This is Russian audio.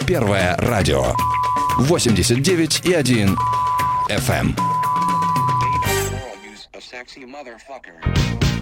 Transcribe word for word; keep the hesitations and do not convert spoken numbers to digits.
Первое радио. восемьдесят девять и один эф эм. A sexy motherfucker.